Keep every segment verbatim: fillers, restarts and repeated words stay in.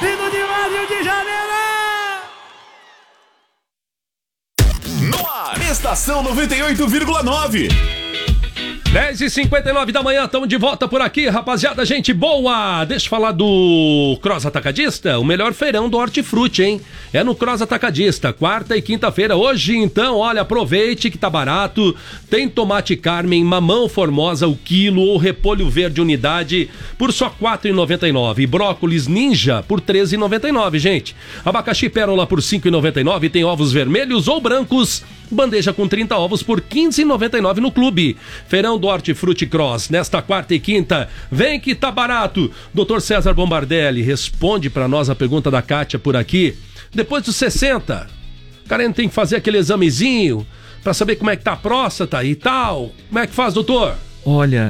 vindo de lá, Rio de Janeiro! No ar, Estação noventa e oito vírgula nove. dez e cinquenta e nove da manhã, estamos de volta por aqui, rapaziada, gente boa! Deixa eu falar do Cross Atacadista, o melhor feirão do Hortifruti, hein? É no Cross Atacadista, quarta e quinta-feira. Hoje, então, olha, aproveite que tá barato. Tem tomate Carmen, mamão Formosa, o quilo, ou repolho verde unidade, por só quatro reais e noventa e nove. E brócolis Ninja, por treze reais e noventa e nove, gente. Abacaxi Pérola, por cinco reais e noventa e nove. Tem ovos vermelhos ou brancos, bandeja com trinta ovos por quinze reais e noventa e nove no clube. Feirão do Hortifruti Cross, nesta quarta e quinta. Vem que tá barato. doutor César Bombardelli, responde pra nós a pergunta da Kátia por aqui. Depois dos sessenta, o cara ainda tem que fazer aquele examezinho pra saber como é que tá a próstata e tal. Como é que faz, doutor? Olha,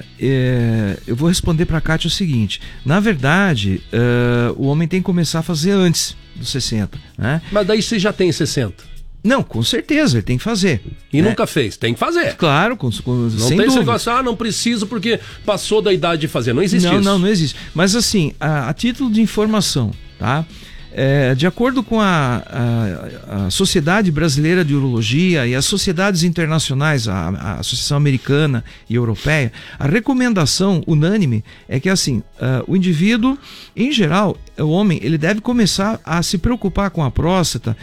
é, eu vou responder pra Kátia o seguinte. Na verdade, uh, o homem tem que começar a fazer antes dos sessenta, né? Mas daí você já tem sessenta. Não, com certeza, ele tem que fazer. E né? nunca fez, tem que fazer. Claro, com, com, não sem tem dúvida. esse negócio, ah, não preciso porque passou da idade de fazer. Não existe não, isso. Não, não existe. Mas assim, a, a título de informação, tá? É, de acordo com a, a, a Sociedade Brasileira de Urologia e as sociedades internacionais, a, a Associação Americana e Europeia, a recomendação unânime é que assim, uh, o indivíduo, em geral, o homem, ele deve começar a se preocupar com a próstata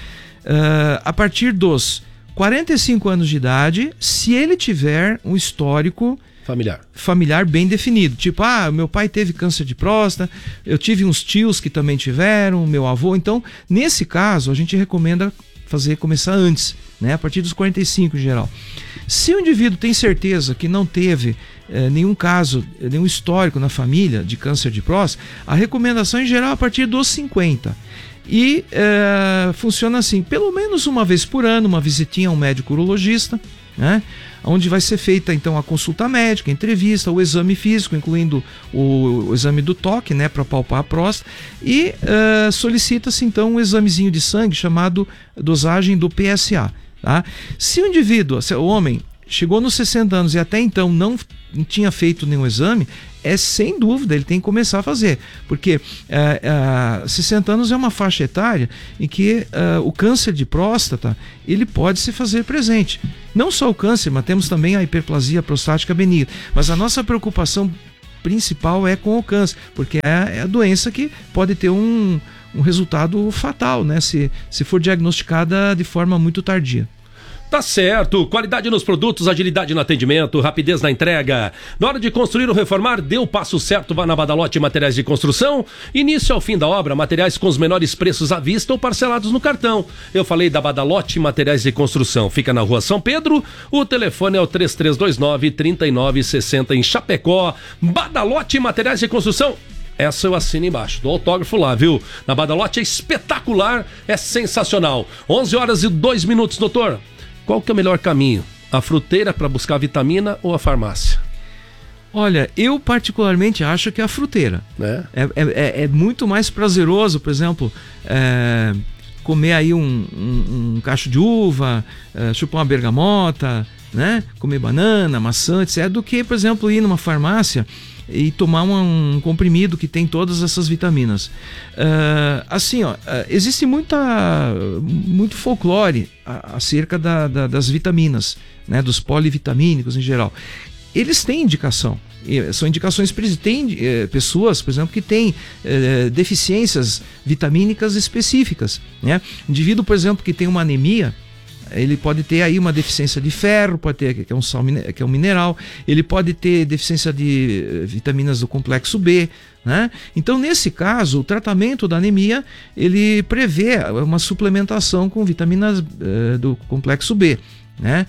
uh, a partir dos quarenta e cinco anos de idade, se ele tiver um histórico familiar. familiar bem definido, tipo, ah, meu pai teve câncer de próstata, eu tive uns tios que também tiveram, meu avô, então, nesse caso, a gente recomenda fazer, começar antes, né, a partir dos quarenta e cinco em geral. Se o indivíduo tem certeza que não teve eh, nenhum caso, nenhum histórico na família de câncer de próstata, a recomendação em geral é a partir dos cinquenta. E eh, funciona assim, pelo menos uma vez por ano, uma visitinha a um médico urologista, né? Onde vai ser feita então a consulta médica, a entrevista, o exame físico, incluindo o, o exame do toque, né, para palpar a próstata, e uh, solicita-se então um examezinho de sangue chamado dosagem do P S A. Tá? Se o indivíduo, se o homem, chegou nos sessenta anos e até então não, não tinha feito nenhum exame, é sem dúvida, ele tem que começar a fazer, porque uh, uh, sessenta anos é uma faixa etária em que uh, o câncer de próstata, ele pode se fazer presente. Não só o câncer, mas temos também a hiperplasia prostática benigna, mas a nossa preocupação principal é com o câncer, porque é, é a doença que pode ter um, um resultado fatal, né, se, se for diagnosticada de forma muito tardia. Tá certo, qualidade nos produtos, agilidade no atendimento, rapidez na entrega. Na hora de construir ou reformar, dê o passo certo, vá na Badalote Materiais de Construção. Início ao fim da obra, materiais com os menores preços à vista ou parcelados no cartão. Eu falei da Badalote Materiais de Construção, fica na rua São Pedro, o telefone é o três três dois nove, três nove seis zero em Chapecó. Badalote Materiais de Construção. Essa eu assino embaixo, do autógrafo lá, viu? Na Badalote é espetacular, é sensacional. onze horas e dois minutos, doutor. Qual que é o melhor caminho? A fruteira para buscar vitamina ou a farmácia? Olha, eu particularmente acho que é a fruteira. É, é, é, é muito mais prazeroso, por exemplo, é, comer aí um, um, um cacho de uva, é, chupar uma bergamota, né? Comer banana, maçã, etcétera, do que, por exemplo, ir numa farmácia e tomar um, um comprimido que tem todas essas vitaminas. Uh, assim, ó, uh, existe muita, muito folclore acerca da, da, das vitaminas, né, dos polivitamínicos em geral. Eles têm indicação. São indicações, tem eh, pessoas, por exemplo, que têm eh, deficiências vitamínicas específicas, né? Indivíduo, por exemplo, que tem uma anemia, ele pode ter aí uma deficiência de ferro, pode ter, que é um sal, que é um mineral, ele pode ter deficiência de vitaminas do complexo B, né? Então, nesse caso, o tratamento da anemia, ele prevê uma suplementação com vitaminas uh, do complexo B, né?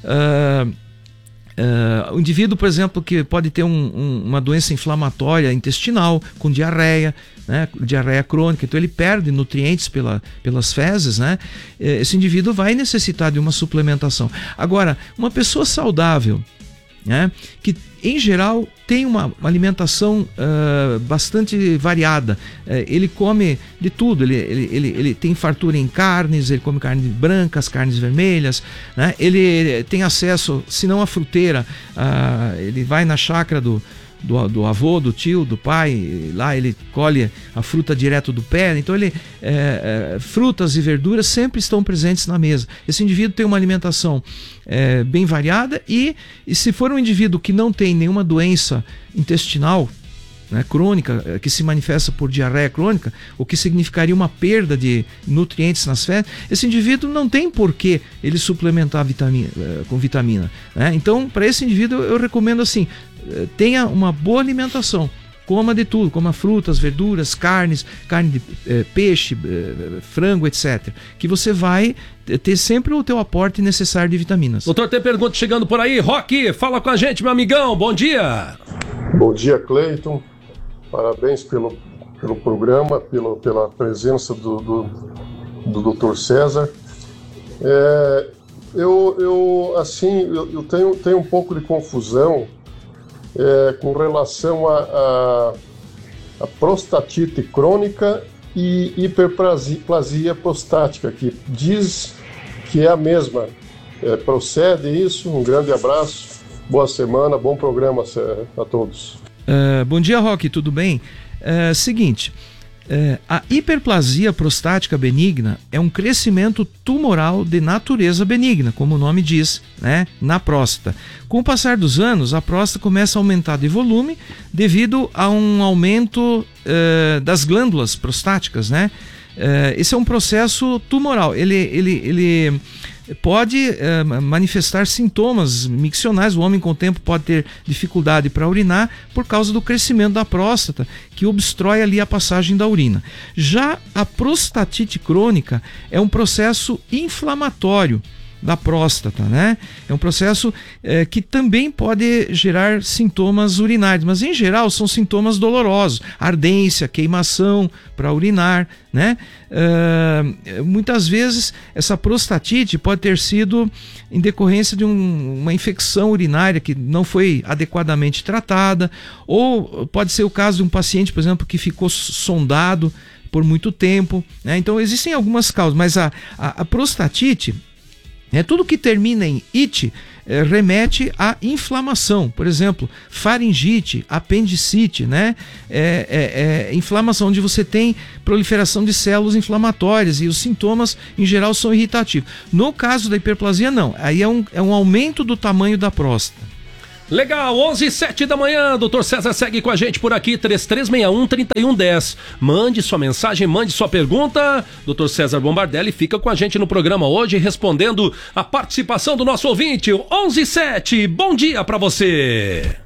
Uh, Uh, o indivíduo, por exemplo, que pode ter um, um, uma doença inflamatória intestinal, com diarreia, né, diarreia crônica, então ele perde nutrientes pela, pelas fezes, né? Esse indivíduo vai necessitar de uma suplementação. Agora, uma pessoa saudável, né, que em geral tem uma, uma alimentação uh, bastante variada, uh, ele come de tudo, ele, ele, ele, ele tem fartura em carnes, ele come carnes brancas, carnes vermelhas, né? Ele tem acesso, se não à fruteira, uh, ele vai na chácara do, do, do avô, do tio, do pai, lá ele colhe a fruta direto do pé, então ele é, é, frutas e verduras sempre estão presentes na mesa. Esse indivíduo tem uma alimentação é, bem variada e, e se for um indivíduo que não tem nenhuma doença intestinal, né, crônica, que se manifesta por diarreia crônica, o que significaria uma perda de nutrientes nas fezes, esse indivíduo não tem por que ele suplementar vitamina, com vitamina, né? Então, para esse indivíduo, eu recomendo assim, tenha uma boa alimentação, coma de tudo, coma frutas, verduras, carnes, carne de eh, peixe, eh, frango, etcétera. Que você vai ter sempre o teu aporte necessário de vitaminas. Doutor, tem pergunta chegando por aí. Roque, fala com a gente, meu amigão, bom dia. Bom dia, Cleiton. Parabéns pelo, pelo programa, pelo, pela presença do, do, do doutor César. É, eu, eu, assim, eu, eu tenho, tenho um pouco de confusão é, com relação a, a, a prostatite crônica e hiperplasia prostática, que diz que é a mesma. É, procede isso? Um grande abraço, boa semana, bom programa a todos. Uh, bom dia, Roque, tudo bem? Uh, seguinte, uh, a hiperplasia prostática benigna é um crescimento tumoral de natureza benigna, como o nome diz, né, na próstata. Com o passar dos anos, a próstata começa a aumentar de volume devido a um aumento uh, das glândulas prostáticas, né? Uh, esse é um processo tumoral, ele, ele, ele pode eh, manifestar sintomas miccionais. O homem com o tempo pode ter dificuldade para urinar por causa do crescimento da próstata, que obstrói ali a passagem da urina. Já a prostatite crônica é um processo inflamatório da próstata, né? É um processo é, que também pode gerar sintomas urinários, mas em geral são sintomas dolorosos, ardência, queimação para urinar, né? Uh, muitas vezes essa prostatite pode ter sido em decorrência de um, uma infecção urinária que não foi adequadamente tratada, ou pode ser o caso de um paciente, por exemplo, que ficou sondado por muito tempo, né? Então existem algumas causas, mas a, a, a prostatite, é, tudo que termina em ite é, remete à inflamação. Por exemplo, faringite, apendicite, né? É, é, é inflamação, onde você tem proliferação de células inflamatórias e os sintomas em geral são irritativos. No caso da hiperplasia, não. Aí é um, é um aumento do tamanho da próstata. Legal, onze e sete da manhã, doutor César segue com a gente por aqui, três três seis um, três um um zero. Mande sua mensagem, mande sua pergunta. doutor César Bombardelli fica com a gente no programa hoje, respondendo a participação do nosso ouvinte. onze e sete, bom dia pra você.